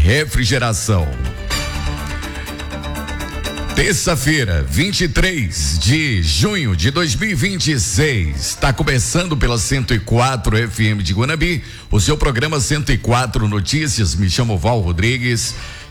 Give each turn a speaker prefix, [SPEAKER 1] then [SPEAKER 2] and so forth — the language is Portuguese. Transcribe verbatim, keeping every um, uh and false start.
[SPEAKER 1] Refrigeração. Terça-feira, vinte e três de junho de dois mil e vinte e seis. Está começando pela cento e quatro F M de Guanabi, o seu programa cento e quatro Notícias. Me chamo Val Rodrigues